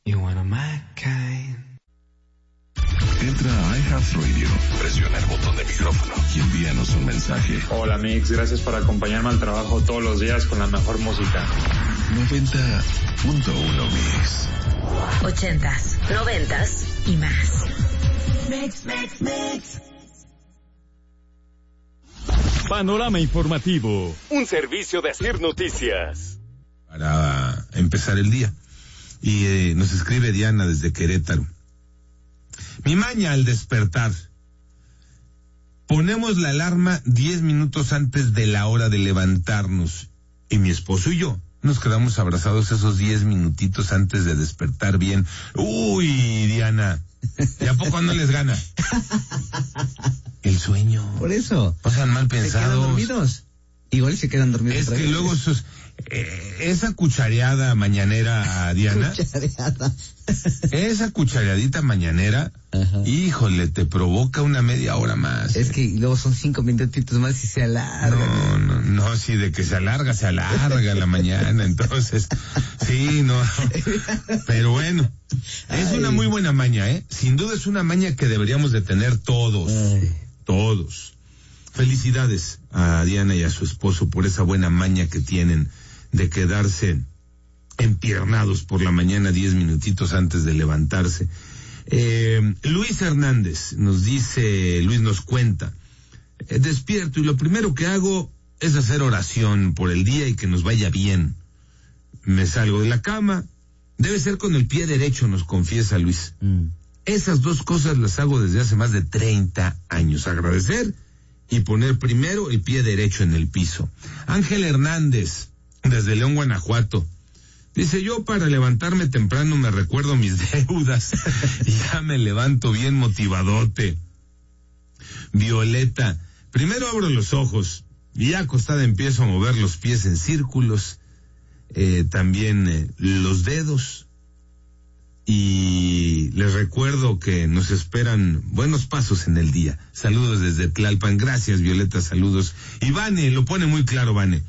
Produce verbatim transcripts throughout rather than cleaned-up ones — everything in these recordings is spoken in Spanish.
You wanna my kind. Entra a iHeartRadio, presiona el botón de micrófono y envíanos un mensaje. Hola Mix, gracias por acompañarme al trabajo todos los días con la mejor música. noventa punto uno Mix. Ochentas, noventas y más. Mix, mix, mix. Panorama informativo, un servicio de Asir Noticias. Para empezar el día. Y eh, nos escribe Diana desde Querétaro. Mi maña al despertar. Ponemos la alarma diez minutos antes de la hora de levantarnos. Y mi esposo y yo nos quedamos abrazados esos diez minutitos antes de despertar bien. Uy, Diana, ¿y a poco no les gana? El sueño. Por eso. Pasan mal pensados. ¿Se quedan dormidos? Igual se quedan dormidos. Es que luego esos, eh, esa cuchareada mañanera, Diana. Cuchareada. Esa cuchareadita mañanera, ajá, híjole, te provoca una media hora más. Es que luego son cinco minutitos más y se alarga. No, no, no, sí, de que se alarga, se alarga la mañana, entonces, sí, no. Pero bueno, es Ay. una muy buena maña, ¿eh? Sin duda es una maña que deberíamos de tener todos, Ay. todos. Felicidades a Diana y a su esposo por esa buena maña que tienen de quedarse empiernados por la mañana diez minutitos antes de levantarse. Eh, Luis Hernández nos dice, Luis nos cuenta, eh, despierto y lo primero que hago es hacer oración por el día y que nos vaya bien. Me salgo de la cama, debe ser con el pie derecho, nos confiesa Luis. Mm. Esas dos cosas las hago desde hace más de treinta años, agradecer y poner primero el pie derecho en el piso. Ángel Hernández, desde León, Guanajuato, dice, yo para levantarme temprano me recuerdo mis deudas y ya me levanto bien motivadote. Violeta, primero abro los ojos y ya acostada empiezo a mover los pies en círculos, eh, también eh, los dedos, y les recuerdo que nos esperan buenos pasos en el día. Saludos desde Tlalpan. Gracias, Violeta, saludos. Y Vane, lo pone muy claro, Vane.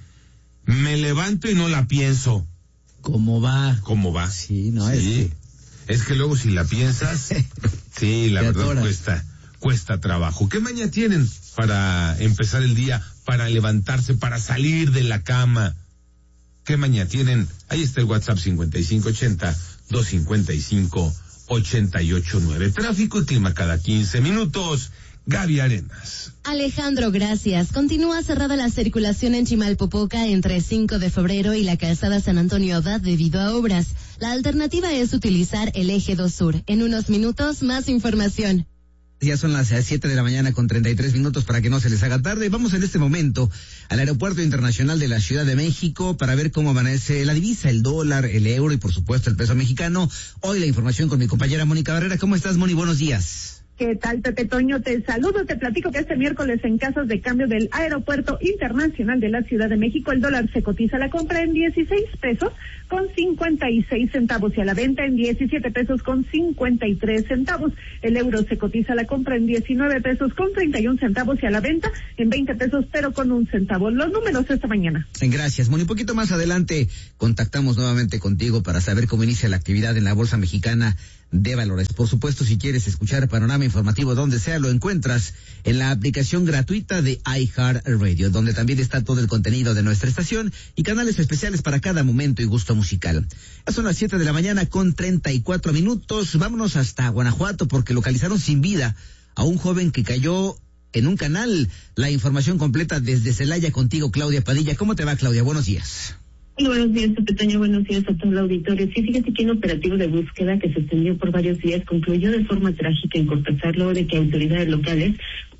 Me levanto y no la pienso. ¿Cómo va? ¿Cómo va? Sí, no sí. es que... Es que luego si la piensas, sí, la verdad atoras. cuesta, cuesta trabajo. ¿Qué maña tienen para empezar el día, para levantarse, para salir de la cama? ¿Qué maña tienen? Ahí está el WhatsApp cincuenta y cinco ochenta, doscientos cincuenta y cinco, ochenta y ocho nueve. Tráfico y clima cada quince minutos. Gaby Arenas. Alejandro, gracias. Continúa cerrada la circulación en Chimalpopoca entre cinco de febrero y la calzada San Antonio Abad debido a obras. La alternativa es utilizar el eje dos sur. En unos minutos, más información. Ya son las siete de la mañana con treinta y tres minutos para que no se les haga tarde. Vamos en este momento al Aeropuerto Internacional de la Ciudad de México para ver cómo amanece la divisa, el dólar, el euro y por supuesto el peso mexicano. Hoy la información con mi compañera Mónica Barrera. ¿Cómo estás, Moni? Buenos días. ¿Qué tal, Pepe Toño? Te saludo, te platico que este miércoles en casas de cambio del Aeropuerto Internacional de la Ciudad de México, el dólar se cotiza a la compra en dieciséis pesos con cincuenta y seis centavos y a la venta en diecisiete pesos con cincuenta y tres centavos. El euro se cotiza a la compra en diecinueve pesos con treinta y un centavos y a la venta en veinte pesos pero con un centavo. Los números esta mañana. Gracias, Moni. Un poquito más adelante contactamos nuevamente contigo para saber cómo inicia la actividad en la Bolsa Mexicana de Valores. Por supuesto, si quieres escuchar Panorama Informativo donde sea, lo encuentras en la aplicación gratuita de iHeartRadio, donde también está todo el contenido de nuestra estación y canales especiales para cada momento y gusto musical. Ya son las siete de la mañana con treinta y cuatro minutos. Vámonos hasta Guanajuato porque localizaron sin vida a un joven que cayó en un canal. La información completa desde Celaya contigo, Claudia Padilla. ¿Cómo te va, Claudia? Buenos días. Muy buenos días, Pepe Toño. Buenos días a todo el auditorio. Sí, fíjate que un operativo de búsqueda que se extendió por varios días concluyó de forma trágica en Cortázar luego de que autoridades locales,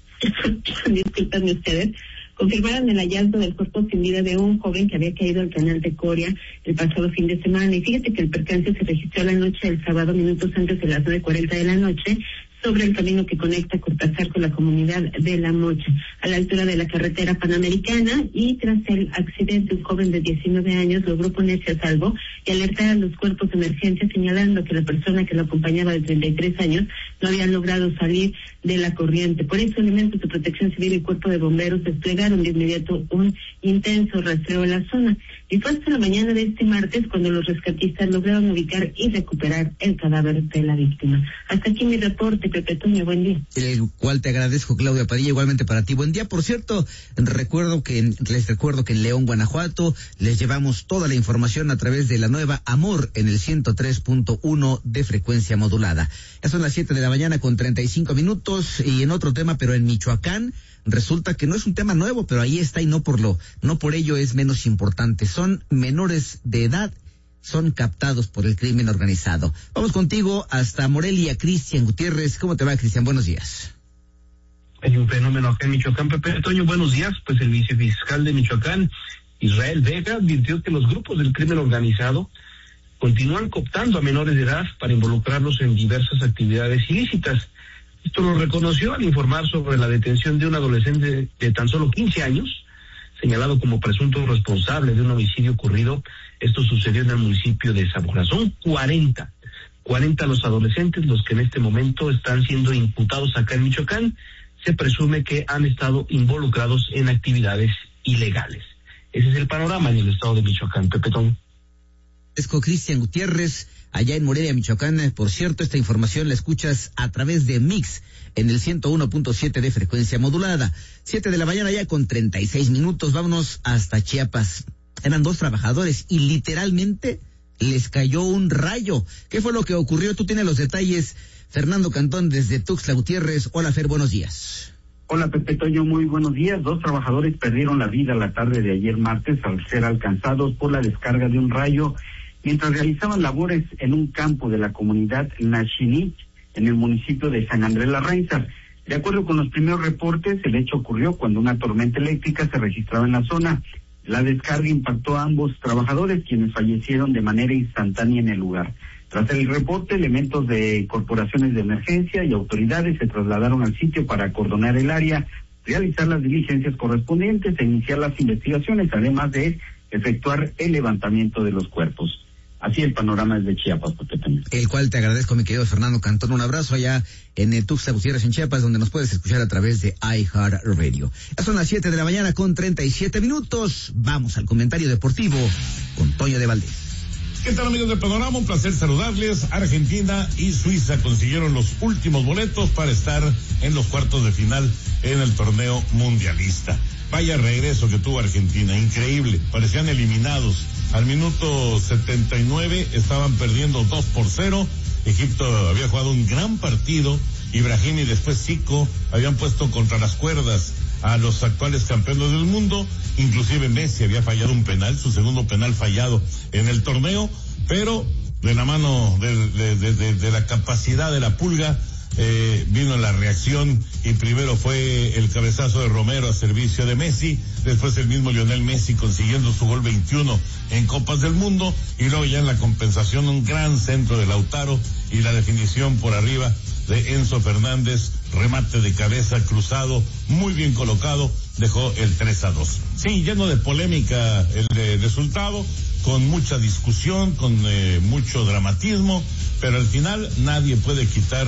disculpenme ustedes, confirmaron el hallazgo del cuerpo sin vida de un joven que había caído al canal de Coria el pasado fin de semana. Y fíjate que el percance se registró la noche del sábado, minutos antes de las nueve cuarenta de la noche, sobre el camino que conecta Cortázar con la comunidad de La Mocha. a la altura de la carretera Panamericana, y tras el accidente un joven de diecinueve años logró ponerse a salvo y alertar a los cuerpos de emergencia, señalando que la persona que lo acompañaba de treinta y tres años no había logrado salir de la corriente. Por eso elementos de Protección Civil y Cuerpo de Bomberos desplegaron de inmediato un intenso rastreo en la zona, y fue hasta la mañana de este martes cuando los rescatistas lograron ubicar y recuperar el cadáver de la víctima. Hasta aquí mi reporte, Pepe Toño, buen día. El cual te agradezco, Claudia Padilla, igualmente para ti, buen día. Por cierto, recuerdo que les recuerdo que en León, Guanajuato, les llevamos toda la información a través de la nueva Amor en el ciento tres punto uno de frecuencia modulada. Ya son las siete de la mañana con treinta y cinco minutos, y en otro tema, pero en Michoacán, resulta que no es un tema nuevo, pero ahí está, y no por lo, no por ello es menos importante. Son menores de edad, son captados por el crimen organizado. Vamos contigo hasta Morelia, Cristian Gutiérrez. ¿Cómo te va, Cristian? Buenos días. Hay un fenómeno acá en Michoacán, Pepe Toño, buenos días. Pues el vicefiscal de Michoacán, Israel Vega, advirtió que los grupos del crimen organizado continúan cooptando a menores de edad para involucrarlos en diversas actividades ilícitas. Esto lo reconoció al informar sobre la detención de un adolescente de tan solo quince años, señalado como presunto responsable de un homicidio ocurrido. Esto sucedió en el municipio de Zamora. Son cuarenta, cuarenta los adolescentes los que en este momento están siendo imputados acá en Michoacán. Se presume que han estado involucrados en actividades ilegales. Ese es el panorama en el estado de Michoacán, Pepetón. Es con Cristian Gutiérrez, allá en Morelia, Michoacán. Por cierto, esta información la escuchas a través de Mix, en el ciento uno punto siete de frecuencia modulada. Siete de la mañana ya con treinta y seis minutos, vámonos hasta Chiapas. Eran dos trabajadores y literalmente les cayó un rayo. ¿Qué fue lo que ocurrió? Tú tienes los detalles, Fernando Cantón, desde Tuxtla Gutiérrez. Hola, Fer, buenos días. Hola, Pepe Toño, muy buenos días. Dos trabajadores perdieron la vida la tarde de ayer martes al ser alcanzados por la descarga de un rayo mientras realizaban labores en un campo de la comunidad Naxinich, en el municipio de San Andrés Larrainza. De acuerdo con los primeros reportes, el hecho ocurrió cuando una tormenta eléctrica se registraba en la zona. La descarga impactó a ambos trabajadores, quienes fallecieron de manera instantánea en el lugar. Tras el reporte, elementos de corporaciones de emergencia y autoridades se trasladaron al sitio para acordonar el área, realizar las diligencias correspondientes e iniciar las investigaciones, además de efectuar el levantamiento de los cuerpos. Así el panorama es de Chiapas, porque también. El cual te agradezco, mi querido Fernando Cantón. Un abrazo allá en el Tuxtla Gutiérrez, en Chiapas, donde nos puedes escuchar a través de iHeartRadio. Ya son las siete de la mañana con treinta y siete minutos. Vamos al comentario deportivo con Toño de Valdés. ¿Qué tal, amigos del Panorama? Un placer saludarles. Argentina y Suiza consiguieron los últimos boletos para estar en los cuartos de final en el torneo mundialista. Vaya regreso que tuvo Argentina, increíble. Parecían eliminados. Al minuto setenta y nueve estaban perdiendo dos por cero. Egipto había jugado un gran partido. Ibrahim y después Zico habían puesto contra las cuerdas a los actuales campeones del mundo. Inclusive Messi había fallado un penal, su segundo penal fallado en el torneo, pero de la mano de, de, de, de, de la capacidad de la Pulga, eh, vino la reacción, y primero fue el cabezazo de Romero a servicio de Messi, después el mismo Lionel Messi consiguiendo su gol veintiuno en Copas del Mundo, y luego ya en la compensación un gran centro de Lautaro y la definición por arriba de Enzo Fernández, remate de cabeza cruzado, muy bien colocado, dejó el tres a dos. Sí, lleno de polémica el eh, resultado, con mucha discusión, con eh, mucho dramatismo, pero al final nadie puede quitar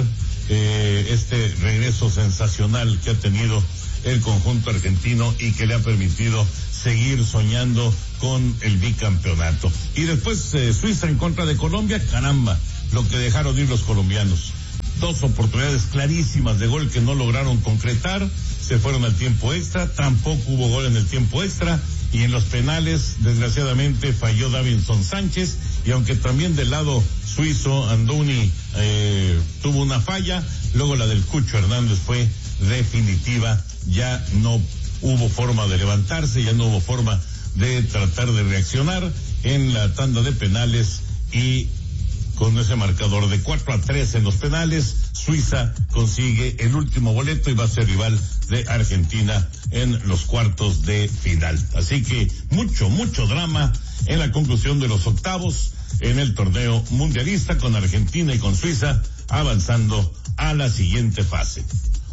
eh, este regreso sensacional que ha tenido el conjunto argentino y que le ha permitido seguir soñando con el bicampeonato. Y después eh, Suiza en contra de Colombia, caramba, lo que dejaron ir los colombianos. Dos oportunidades clarísimas de gol que no lograron concretar, se fueron al tiempo extra, tampoco hubo gol en el tiempo extra, y en los penales, desgraciadamente, falló Davinson Sánchez, y aunque también del lado suizo, Andoni eh, tuvo una falla, luego la del Cucho Hernández fue definitiva, ya no hubo forma de levantarse, ya no hubo forma de tratar de reaccionar en la tanda de penales, y con ese marcador de cuatro a tres en los penales, Suiza consigue el último boleto y va a ser rival de Argentina en los cuartos de final. Así que mucho, mucho drama en la conclusión de los octavos en el torneo mundialista, con Argentina y con Suiza avanzando a la siguiente fase.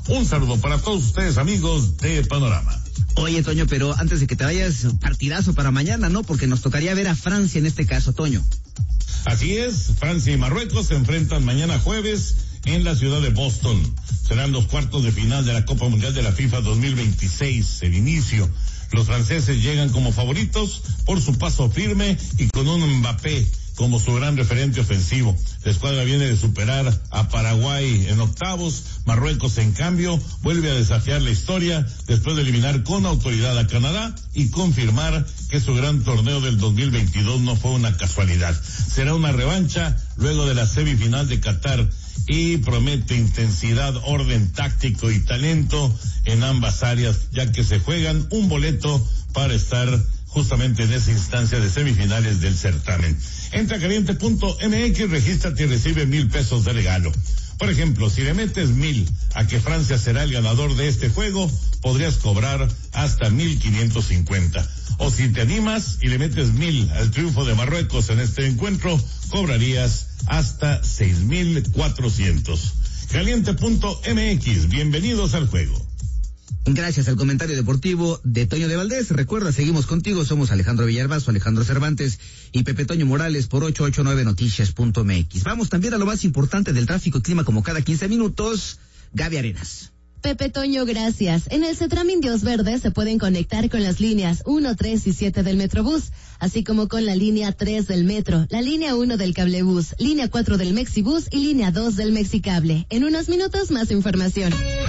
Un saludo para todos ustedes, amigos de Panorama. Oye, Toño, pero antes de que te vayas, partidazo para mañana, ¿no? Porque nos tocaría ver a Francia en este caso, Toño. Así es, Francia y Marruecos se enfrentan mañana jueves en la ciudad de Boston. Serán los cuartos de final de la Copa Mundial de la FIFA dos mil veintiséis, el inicio. Los franceses llegan como favoritos por su paso firme y con un Mbappé como su gran referente ofensivo. La escuadra viene de superar a Paraguay en octavos. Marruecos, en cambio, vuelve a desafiar la historia después de eliminar con autoridad a Canadá y confirmar que su gran torneo del dos mil veintidós no fue una casualidad. Será una revancha luego de la semifinal de Qatar y promete intensidad, orden táctico y talento en ambas áreas, ya que se juegan un boleto para estar justamente en esa instancia de semifinales del certamen. Entra a caliente punto m x, regístrate y recibe mil pesos de regalo. Por ejemplo, si le metes mil a que Francia será el ganador de este juego, podrías cobrar hasta mil quinientos cincuenta. O si te animas y le metes mil al triunfo de Marruecos en este encuentro, cobrarías hasta seis mil cuatrocientos. caliente punto m x, bienvenidos al juego. Gracias al comentario deportivo de Toño de Valdés. Recuerda, seguimos contigo, somos Alejandro Villalbazo, Alejandro Cervantes y Pepe Toño Morales por ochocientos ochenta y nueve noticias punto m x. Vamos también a lo más importante del tráfico y clima como cada quince minutos. Gaby Arenas. Pepe Toño, gracias. En el Cetram Indios Verdes se pueden conectar con las líneas uno, tres y siete del Metrobús, así como con la línea tres del Metro, la línea uno del Cablebús, línea cuatro del Mexibús y línea dos del Mexicable. En unos minutos más información.